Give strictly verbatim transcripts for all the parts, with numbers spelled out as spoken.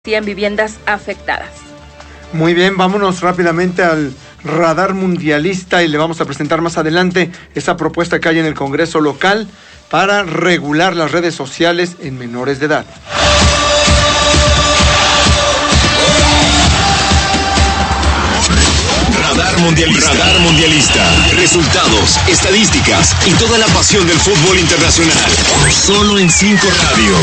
cien viviendas afectadas. Muy bien, vámonos rápidamente al radar mundialista y le vamos a presentar más adelante esa propuesta que hay en el Congreso local para regular las redes sociales en menores de edad. Radar mundialista. Radar mundialista. Resultados, estadísticas y toda la pasión del fútbol internacional. Solo en cinco Radio.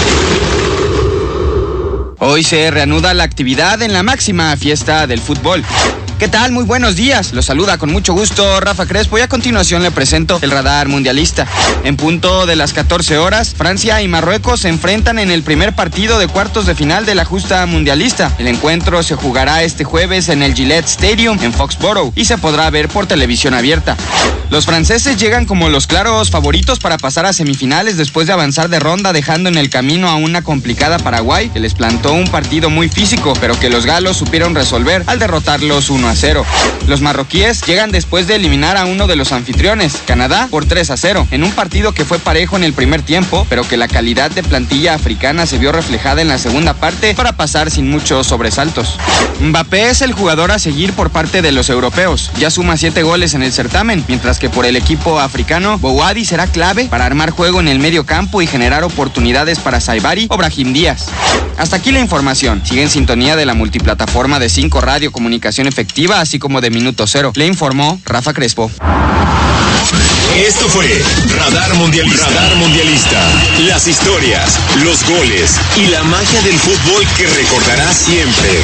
Hoy se reanuda la actividad en la máxima fiesta del fútbol. ¿Qué tal? Muy buenos días. Los saluda con mucho gusto Rafa Crespo y a continuación le presento el radar mundialista. En punto de las catorce horas, Francia y Marruecos se enfrentan en el primer partido de cuartos de final de la justa mundialista. El encuentro se jugará este jueves en el Gillette Stadium en Foxborough y se podrá ver por televisión abierta. Los franceses llegan como los claros favoritos para pasar a semifinales después de avanzar de ronda, dejando en el camino a una complicada Paraguay que les plantó un partido muy físico, pero que los galos supieron resolver al derrotarlos uno a cero. Los marroquíes llegan después de eliminar a uno de los anfitriones, Canadá, por tres a cero, en un partido que fue parejo en el primer tiempo, pero que la calidad de plantilla africana se vio reflejada en la segunda parte para pasar sin muchos sobresaltos. Mbappé es el jugador a seguir por parte de los europeos, ya suma siete goles en el certamen, mientras que por el equipo africano, Bouhaddi será clave para armar juego en el medio campo y generar oportunidades para Saibari o Brahim Díaz. Hasta aquí la información. Sigue en sintonía de la multiplataforma de cinco Radio Comunicación Efectiva, así como de Minuto Cero. Le informó Rafa Crespo. Esto fue Radar Mundialista. Radar Mundialista. Las historias, los goles y la magia del fútbol que recordarás siempre.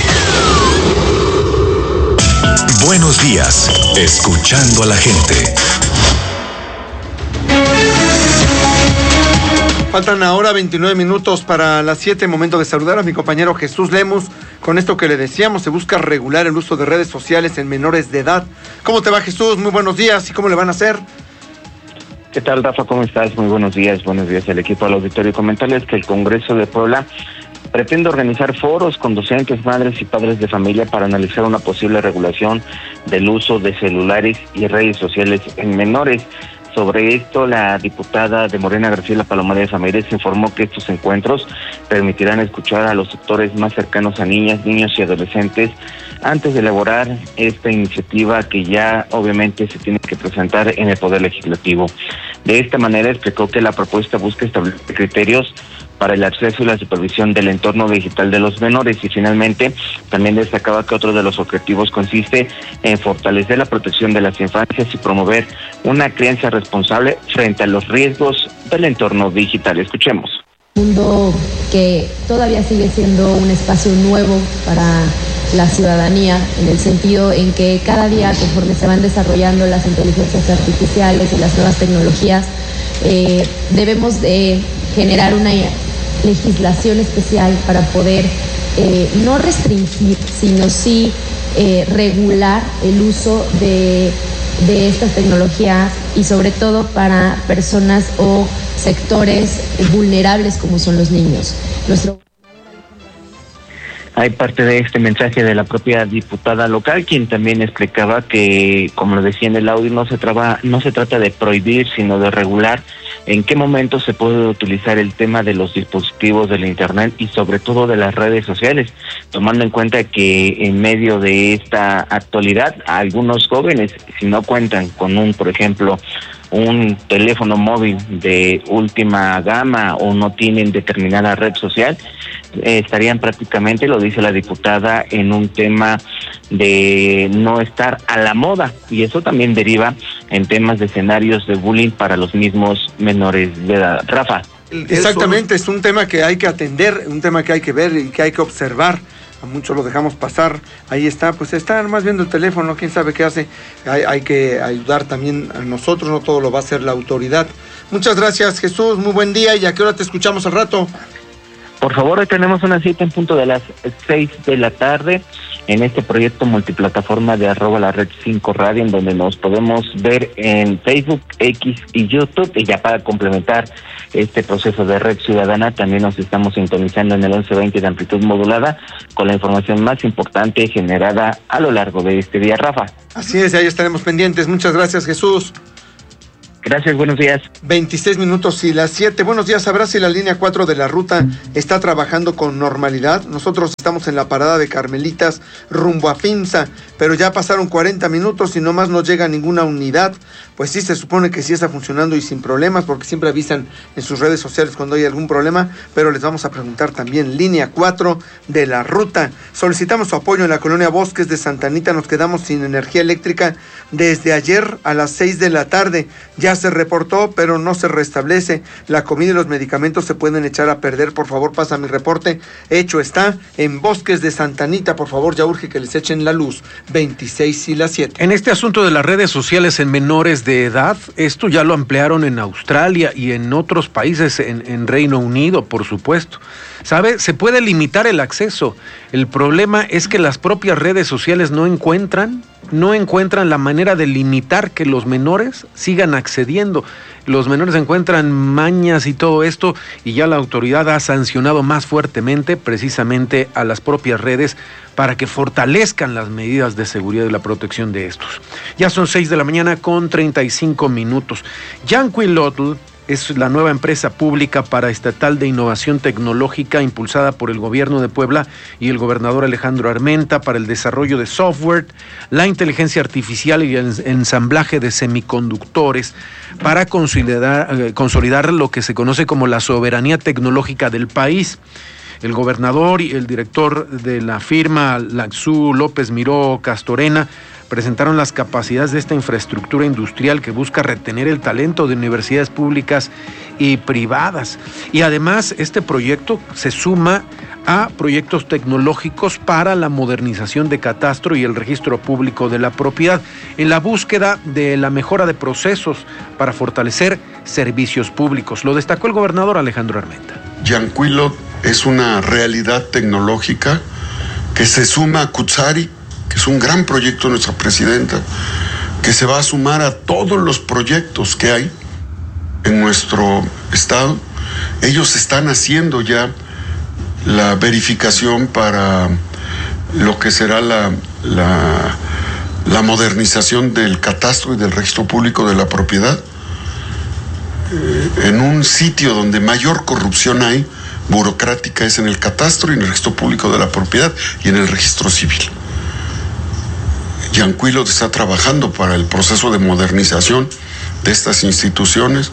Buenos días. Escuchando a la gente. Faltan ahora veintinueve minutos para las siete, momento de saludar a mi compañero Jesús Lemus. Con esto que le decíamos, se busca regular el uso de redes sociales en menores de edad. ¿Cómo te va, Jesús? Muy buenos días. ¿Y cómo le van a hacer? ¿Qué tal, Rafa? ¿Cómo estás? Muy buenos días. Buenos días al equipo, al auditorio. Comentarles que el Congreso de Puebla pretende organizar foros con docentes, madres y padres de familia para analizar una posible regulación del uso de celulares y redes sociales en menores. Sobre esto, la diputada de Morena, Graciela Palomares Ramírez, informó que estos encuentros permitirán escuchar a los sectores más cercanos a niñas, niños y adolescentes antes de elaborar esta iniciativa que ya obviamente se tiene que presentar en el Poder Legislativo. De esta manera explicó que la propuesta busca establecer criterios para el acceso y la supervisión del entorno digital de los menores y finalmente también destacaba que otro de los objetivos consiste en fortalecer la protección de las infancias y promover una crianza responsable frente a los riesgos del entorno digital. Escuchemos. Un mundo que todavía sigue siendo un espacio nuevo para la ciudadanía, en el sentido en que cada día, conforme se van desarrollando las inteligencias artificiales y las nuevas tecnologías, eh, debemos de generar una legislación especial para poder eh, no restringir, sino sí eh, regular el uso de, de estas tecnologías y sobre todo para personas o sectores vulnerables como son los niños. Nuestro Hay parte de este mensaje de la propia diputada local, quien también explicaba que, como lo decía en el audio, no se traba, no se trata de prohibir, sino de regular en qué momento se puede utilizar el tema de los dispositivos del Internet y sobre todo de las redes sociales, tomando en cuenta que en medio de esta actualidad, algunos jóvenes, si no cuentan con un, por ejemplo, un teléfono móvil de última gama o no tienen determinada red social, eh, estarían prácticamente, lo dice la diputada, en un tema de no estar a la moda, y eso también deriva en temas de escenarios de bullying para los mismos menores de edad. Rafa. Exactamente, es un tema que hay que atender, un tema que hay que ver y que hay que observar. A muchos lo dejamos pasar, ahí está, pues está más viendo el teléfono, quién sabe qué hace. Hay, hay que ayudar también a nosotros, no todo lo va a hacer la autoridad. Muchas gracias, Jesús, muy buen día, y a qué hora te escuchamos al rato. Por favor, hoy tenemos una cita en punto de las seis de la tarde en este proyecto multiplataforma de arroba la red cinco radio, en donde nos podemos ver en Facebook, X y YouTube. Y ya para complementar este proceso de red ciudadana, también nos estamos sintonizando en el once veinte de amplitud modulada con la información más importante generada a lo largo de este día, Rafa. Así es, ahí estaremos pendientes. Muchas gracias, Jesús. Gracias, buenos días. veintiséis minutos y las siete. Buenos días, ¿sabrás si la línea cuatro de la ruta está trabajando con normalidad? Nosotros estamos en la parada de Carmelitas rumbo a Finza, pero ya pasaron cuarenta minutos y nomás no llega ninguna unidad. Pues sí, se supone que sí está funcionando y sin problemas, porque siempre avisan en sus redes sociales cuando hay algún problema, pero les vamos a preguntar también. Línea cuatro de la ruta. Solicitamos su apoyo en la colonia Bosques de Santa Anita. Nos quedamos sin energía eléctrica desde ayer a las seis de la tarde. Ya se reportó, pero no se restablece. La comida y los medicamentos se pueden echar a perder. Por favor, pasa mi reporte. Hecho está en Bosques de Santa Anita. Por favor, ya urge que les echen la luz. veintiséis y las siete. En este asunto de las redes sociales en menores de edad, esto ya lo ampliaron en Australia y en otros países, en, en Reino Unido, por supuesto. ¿Sabe? Se puede limitar el acceso. El problema es que las propias redes sociales no encuentran, no encuentran la manera de limitar que los menores sigan accediendo. Los menores encuentran mañas y todo esto, y ya la autoridad ha sancionado más fuertemente precisamente a las propias redes para que fortalezcan las medidas de seguridad y la protección de estos. Ya son seis de la mañana con treinta y cinco minutos. Yanquilotl es la nueva empresa pública paraestatal de innovación tecnológica impulsada por el gobierno de Puebla y el gobernador Alejandro Armenta para el desarrollo de software, la inteligencia artificial y el ensamblaje de semiconductores para consolidar, eh, consolidar lo que se conoce como la soberanía tecnológica del país. El gobernador y el director de la firma, Laxú López Miró Castorena, presentaron las capacidades de esta infraestructura industrial que busca retener el talento de universidades públicas y privadas. Y además, este proyecto se suma a proyectos tecnológicos para la modernización de catastro y el registro público de la propiedad, en la búsqueda de la mejora de procesos para fortalecer servicios públicos. Lo destacó el gobernador Alejandro Armenta. Yanquilotl es una realidad tecnológica que se suma a Cutzari, que es un gran proyecto de nuestra presidenta, que se va a sumar a todos los proyectos que hay en nuestro estado. Ellos están haciendo ya la verificación para lo que será la, la, la modernización del catastro y del registro público de la propiedad, eh, en un sitio donde mayor corrupción hay, burocrática, es en el catastro y en el registro público de la propiedad y en el registro civil. Yanquilotl está trabajando para el proceso de modernización de estas instituciones.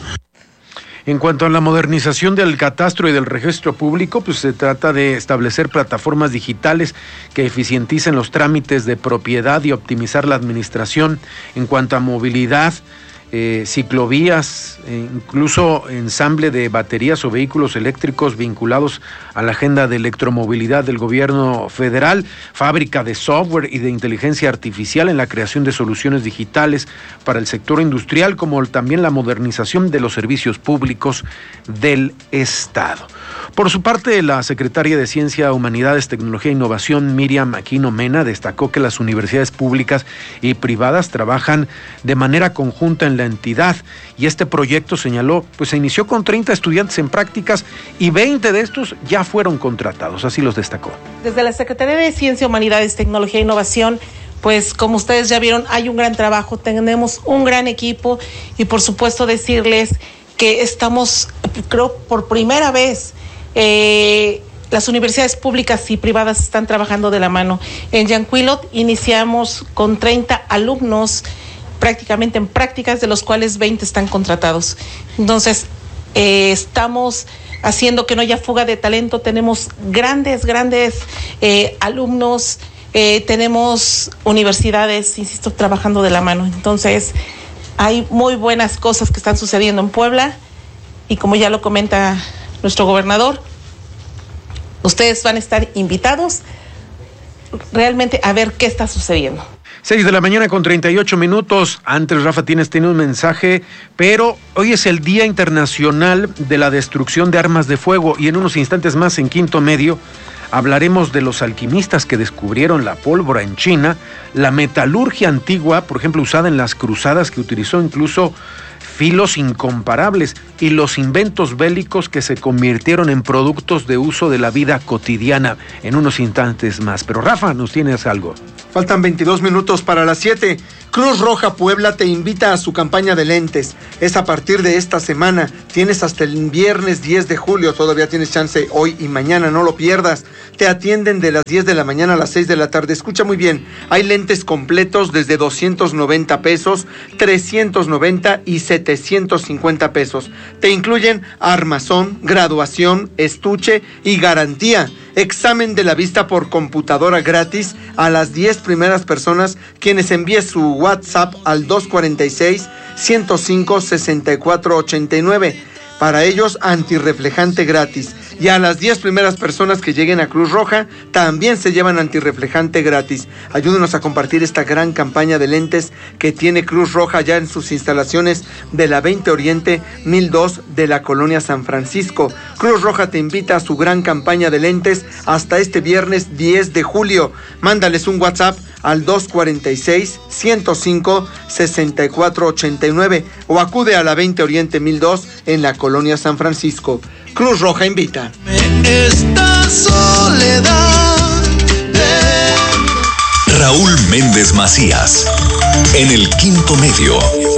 En cuanto a la modernización del catastro y del registro público, pues se trata de establecer plataformas digitales que eficienticen los trámites de propiedad y optimizar la administración. En cuanto a movilidad, eh, ciclovías, eh, incluso ensamble de baterías o vehículos eléctricos vinculados a la agenda de electromovilidad del gobierno federal, fábrica de software y de inteligencia artificial en la creación de soluciones digitales para el sector industrial, como también la modernización de los servicios públicos del Estado. Por su parte, la secretaria de Ciencia, Humanidades, Tecnología e Innovación, Miriam Aquino Mena, destacó que las universidades públicas y privadas trabajan de manera conjunta en la entidad, y este proyecto, señaló, pues se inició con treinta estudiantes en prácticas y veinte de estos ya fueron contratados, así los destacó. Desde la Secretaría de Ciencia, Humanidades, Tecnología e Innovación, pues como ustedes ya vieron, hay un gran trabajo, tenemos un gran equipo, y por supuesto decirles que estamos, creo, por primera vez, eh, las universidades públicas y privadas están trabajando de la mano. En Yanquilotl iniciamos con treinta alumnos prácticamente en prácticas, de los cuales veinte están contratados. Entonces, eh, estamos haciendo que no haya fuga de talento. Tenemos grandes, grandes eh, alumnos, eh, tenemos universidades, insisto, trabajando de la mano. Entonces, hay muy buenas cosas que están sucediendo en Puebla, y como ya lo comenta nuestro gobernador, ustedes van a estar invitados realmente a ver qué está sucediendo. Seis de la mañana con treinta y ocho minutos. Antes, Rafa, tienes tiene un mensaje, pero hoy es el Día Internacional de la Destrucción de Armas de Fuego, y en unos instantes más, en Quinto Medio, hablaremos de los alquimistas que descubrieron la pólvora en China, la metalurgia antigua, por ejemplo, usada en las cruzadas, que utilizó incluso filos incomparables, y los inventos bélicos que se convirtieron en productos de uso de la vida cotidiana, en unos instantes más. Pero Rafa, ¿nos tienes algo? Faltan veintidós minutos para las siete. Cruz Roja Puebla te invita a su campaña de lentes. Es a partir de esta semana. Tienes hasta el viernes diez de julio. Todavía tienes chance hoy y mañana. No lo pierdas. Te atienden de las diez de la mañana a las seis de la tarde. Escucha muy bien. Hay lentes completos desde doscientos noventa pesos, trescientos noventa y setecientos cincuenta pesos. Te incluyen armazón, graduación, estuche y garantía. Examen de la vista por computadora gratis a las diez primeras personas quienes envíen su WhatsApp al dos cuarenta y seis, ciento cinco, sesenta y cuatro ochenta y nueve. Para ellos, antirreflejante gratis. Y a las diez primeras personas que lleguen a Cruz Roja, también se llevan antirreflejante gratis. Ayúdenos a compartir esta gran campaña de lentes que tiene Cruz Roja ya en sus instalaciones de la veinte Oriente mil dos de la Colonia San Francisco. Cruz Roja te invita a su gran campaña de lentes hasta este viernes diez de julio. Mándales un WhatsApp al dos cuarenta y seis, ciento cinco, sesenta y cuatro ochenta y nueve o acude a la veinte Oriente mil dos en la Colonia San Francisco. Cruz Roja invita. Esta soledad de... Raúl Méndez Macías, en el Quinto Medio.